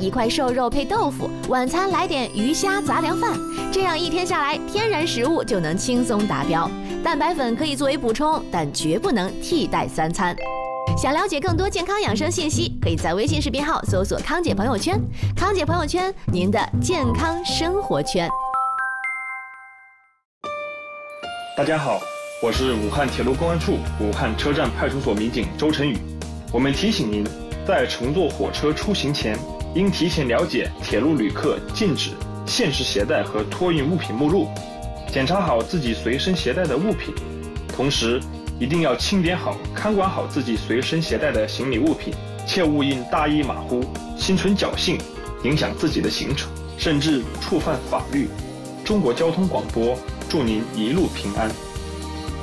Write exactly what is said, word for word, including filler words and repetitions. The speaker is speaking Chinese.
一块瘦肉配豆腐，晚餐来点鱼虾杂粮饭，这样一天下来，天然食物就能轻松达标。蛋白粉可以作为补充，但绝不能替代三餐。想了解更多健康养生信息，可以在微信视频号搜索“康姐朋友圈”。康姐朋友圈，您的健康生活圈。 大家好，我是武汉铁路公安处武汉车站派出所民警周晨宇。我们提醒您，在乘坐火车出行前，应提前了解铁路旅客禁止、限制携带和托运物品目录，检查好自己随身携带的物品，同时一定要清点好、看管好自己随身携带的行李物品，切勿因大意马虎、心存侥幸，影响自己的行程，甚至触犯法律。中国交通广播祝您一路平安。